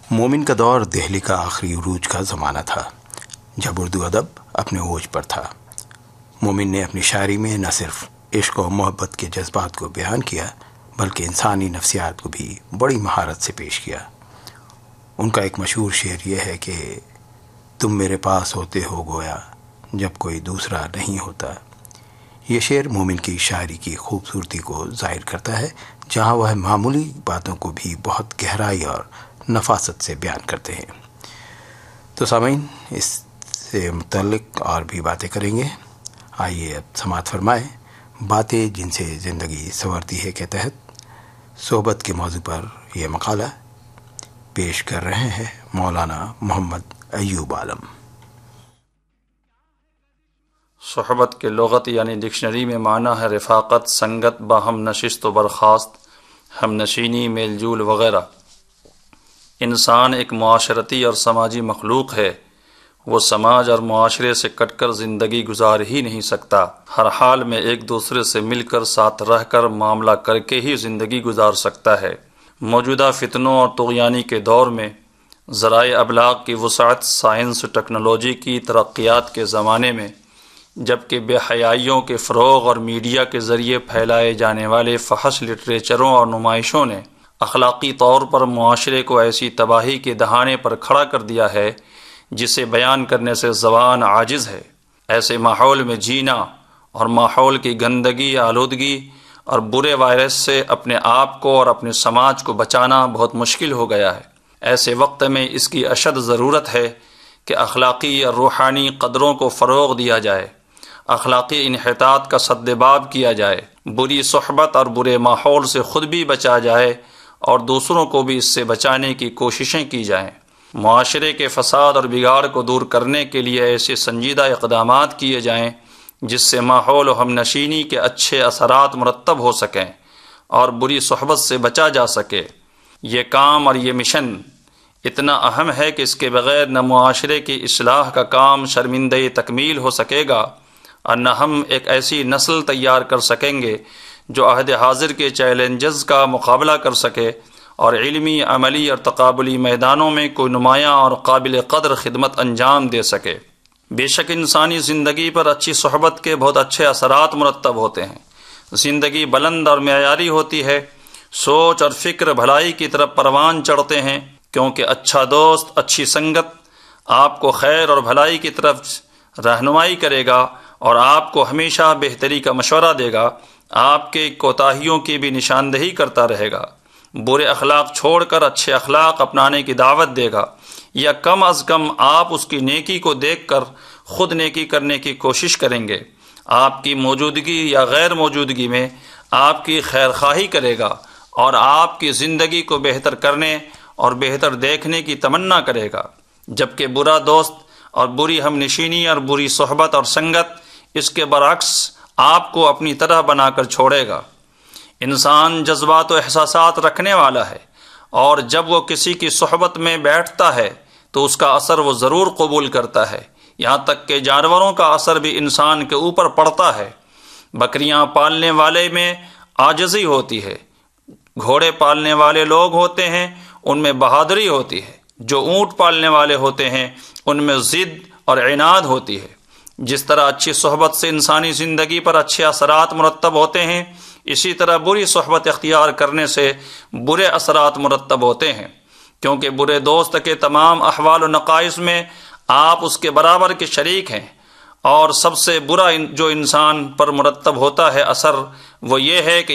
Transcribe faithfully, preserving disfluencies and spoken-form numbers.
مومن کا دور دہلی کا آخری عروج کا زمانہ تھا، جب اردو ادب اپنے اوج پر تھا۔ مومن نے اپنی شاعری میں نہ صرف عشق و محبت کے جذبات کو بیان کیا، بلکہ انسانی نفسیات کو بھی بڑی مہارت سے پیش کیا۔ ان کا ایک مشہور شعر یہ ہے کہ تم میرے پاس ہوتے ہو گویا جب کوئی دوسرا نہیں ہوتا۔ یہ شعر مومن کی شاعری کی خوبصورتی کو ظاہر کرتا ہے، جہاں وہ معمولی باتوں کو بھی بہت گہرائی اور نفاست سے بیان کرتے ہیں۔ تو سامعین، اس سے متعلق اور بھی باتیں کریں گے۔ آئیے اب سماعت فرمائیں باتیں جن سے زندگی سنورتی ہے کے تحت صحبت کے موضوع پر یہ مقالہ پیش کر رہے ہیں مولانا محمد ایوب عالم۔ صحبت کے لغت یعنی ڈکشنری میں معنی ہے رفاقت، سنگت، باہم نشست و برخاست، ہم نشینی، میل جول وغیرہ۔ انسان ایک معاشرتی اور سماجی مخلوق ہے، وہ سماج اور معاشرے سے کٹ کر زندگی گزار ہی نہیں سکتا۔ ہر حال میں ایک دوسرے سے مل کر، ساتھ رہ کر، معاملہ کر کے ہی زندگی گزار سکتا ہے۔ موجودہ فتنوں اور طغیانی کے دور میں ذرائع ابلاغ کی وسعت، سائنس و ٹیکنالوجی کی ترقیات کے زمانے میں، جبکہ بے حیائیوں کے فروغ اور میڈیا کے ذریعے پھیلائے جانے والے فحش لٹریچروں اور نمائشوں نے اخلاقی طور پر معاشرے کو ایسی تباہی کے دہانے پر کھڑا کر دیا ہے جسے بیان کرنے سے زبان عاجز ہے۔ ایسے ماحول میں جینا اور ماحول کی گندگی، آلودگی اور برے وائرس سے اپنے آپ کو اور اپنے سماج کو بچانا بہت مشکل ہو گیا ہے۔ ایسے وقت میں اس کی اشد ضرورت ہے کہ اخلاقی اور روحانی قدروں کو فروغ دیا جائے، اخلاقی انحطاط کا سدباب کیا جائے، بری صحبت اور برے ماحول سے خود بھی بچا جائے اور دوسروں کو بھی اس سے بچانے کی کوششیں کی جائیں۔ معاشرے کے فساد اور بگاڑ کو دور کرنے کے لیے ایسے سنجیدہ اقدامات کیے جائیں جس سے ماحول و ہم نشینی کے اچھے اثرات مرتب ہو سکیں اور بری صحبت سے بچا جا سکے۔ یہ کام اور یہ مشن اتنا اہم ہے کہ اس کے بغیر نہ معاشرے کی اصلاح کا کام شرمندہ تکمیل ہو سکے گا اور نہ ہم ایک ایسی نسل تیار کر سکیں گے جو عہد حاضر کے چیلنجز کا مقابلہ کر سکے اور علمی، عملی اور تقابلی میدانوں میں کوئی نمایاں اور قابل قدر خدمت انجام دے سکے۔ بے شک انسانی زندگی پر اچھی صحبت کے بہت اچھے اثرات مرتب ہوتے ہیں۔ زندگی بلند اور معیاری ہوتی ہے، سوچ اور فکر بھلائی کی طرف پروان چڑھتے ہیں، کیونکہ اچھا دوست، اچھی سنگت آپ کو خیر اور بھلائی کی طرف رہنمائی کرے گا اور آپ کو ہمیشہ بہتری کا مشورہ دے گا، آپ کے کوتاہیوں کی بھی نشاندہی کرتا رہے گا، برے اخلاق چھوڑ کر اچھے اخلاق اپنانے کی دعوت دے گا، یا کم از کم آپ اس کی نیکی کو دیکھ کر خود نیکی کرنے کی کوشش کریں گے۔ آپ کی موجودگی یا غیر موجودگی میں آپ کی خیر خواہی کرے گا اور آپ کی زندگی کو بہتر کرنے اور بہتر دیکھنے کی تمنا کرے گا، جبکہ برا دوست اور بری ہم نشینی اور بری صحبت اور سنگت اس کے برعکس آپ کو اپنی طرح بنا کر چھوڑے گا۔ انسان جذبات و احساسات رکھنے والا ہے، اور جب وہ کسی کی صحبت میں بیٹھتا ہے تو اس کا اثر وہ ضرور قبول کرتا ہے، یہاں تک کہ جانوروں کا اثر بھی انسان کے اوپر پڑتا ہے۔ بکریاں پالنے والے میں عاجزی ہوتی ہے، گھوڑے پالنے والے لوگ ہوتے ہیں ان میں بہادری ہوتی ہے، جو اونٹ پالنے والے ہوتے ہیں ان میں ضد اور عناد ہوتی ہے۔ جس طرح اچھی صحبت سے انسانی زندگی پر اچھے اثرات مرتب ہوتے ہیں، اسی طرح بری صحبت اختیار کرنے سے برے اثرات مرتب ہوتے ہیں، کیونکہ برے دوست کے تمام احوال و نقائص میں آپ اس کے برابر کے شریک ہیں، اور سب سے برا جو انسان پر مرتب ہوتا ہے اثر وہ یہ ہے کہ